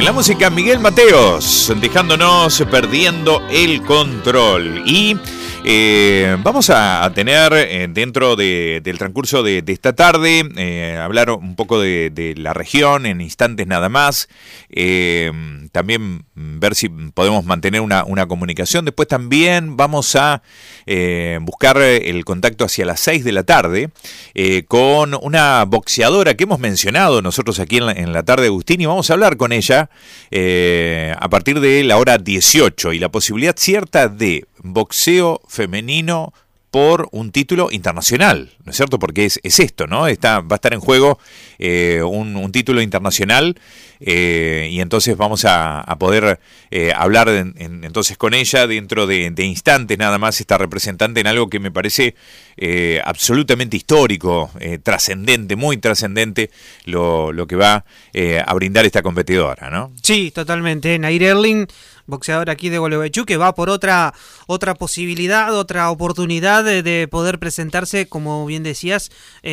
En la música, Miguel Mateos, dejándonos perdiendo el control. Y vamos a tener dentro del transcurso de esta tarde, hablar un poco de la región en instantes nada más. También ver si podemos mantener una comunicación. Después también vamos a buscar el contacto hacia las 6 de la tarde con una boxeadora que hemos mencionado nosotros aquí en la tarde, Agustín, y vamos a hablar con ella a partir de la hora 18 y la posibilidad cierta de boxeo femenino por un título internacional, ¿no es cierto? Porque es esto, ¿no? Va a estar en juego un título internacional y entonces vamos a poder hablar entonces con ella dentro de instantes nada más, esta representante, en algo que me parece absolutamente histórico, trascendente, muy trascendente lo que va a brindar esta competidora, ¿no? Sí, totalmente. Nair Erling, boxeador aquí de Gualeguaychú, que va por otra posibilidad, otra oportunidad de poder presentarse, como bien decías,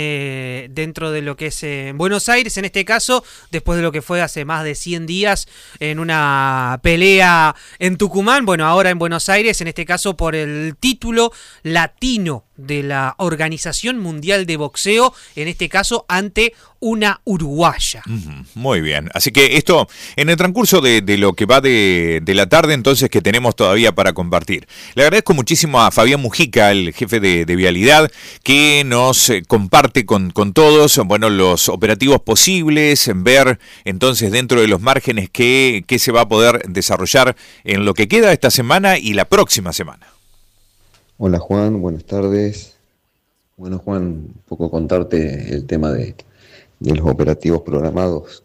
dentro de lo que es Buenos Aires, en este caso, después de lo que fue hace más de 100 días en una pelea en Tucumán, bueno, ahora en Buenos Aires, en este caso por el título latino de la Organización Mundial de Boxeo, en este caso ante una uruguaya. Muy bien, así que esto en el transcurso de lo que va de la tarde, entonces, que tenemos todavía para compartir. Le agradezco muchísimo a Fabián Mujica, el jefe de Vialidad, que nos comparte con todos, bueno, los operativos posibles, ver entonces dentro de los márgenes que se va a poder desarrollar en lo que queda esta semana y la próxima semana. Hola Juan, buenas tardes. Bueno Juan, un poco contarte el tema de los operativos programados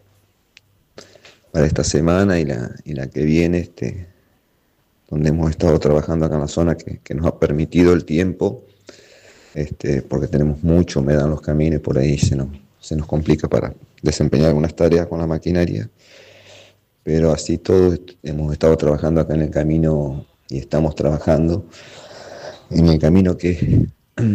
para esta semana y la que viene, donde hemos estado trabajando acá en la zona que nos ha permitido el tiempo, porque tenemos mucha humedad en los caminos y por ahí se nos complica para desempeñar algunas tareas con la maquinaria, pero así todo hemos estado trabajando acá en el camino y estamos trabajando en el camino que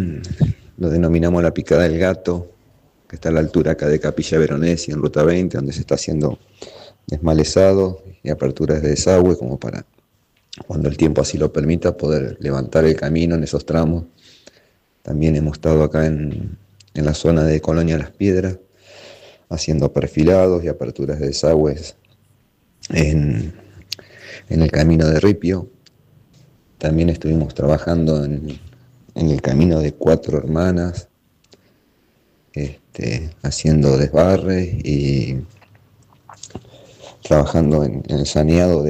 lo denominamos la Picada del Gato, que está a la altura acá de Capilla Veronesi, en Ruta 20, donde se está haciendo desmalezado y aperturas de desagüe, como para, cuando el tiempo así lo permita, poder levantar el camino en esos tramos. También hemos estado acá en la zona de Colonia Las Piedras, haciendo perfilados y aperturas de desagües en el camino de Ripio. También estuvimos trabajando en el camino de Cuatro Hermanas, haciendo desbarres y trabajando en el saneado